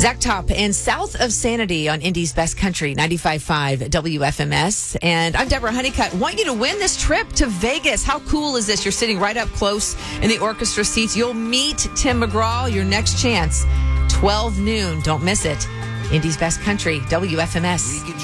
Zach Top and South of Sanity on Indy's Best Country, 95.5 WFMS. And I'm Deborah Honeycutt. Want you to win this trip to Vegas. How cool is this? You're sitting right up close in the orchestra seats. You'll meet Tim McGraw. Your next chance, 12 noon. Don't miss it. Indy's Best Country, WFMS.